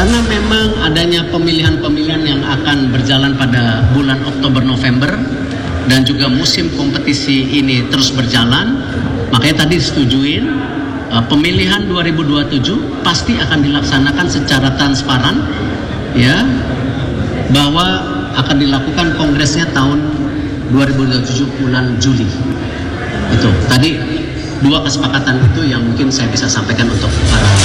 Karena memang adanya pemilihan-pemilihan yang akan berjalan pada bulan Oktober-November dan juga musim kompetisi ini terus berjalan, makanya tadi disetujuin pemilihan 2027 pasti akan dilaksanakan secara transparan, ya, bahwa akan dilakukan kongresnya tahun 2027 bulan Juli. Itu tadi dua kesepakatan itu yang mungkin saya bisa sampaikan untuk para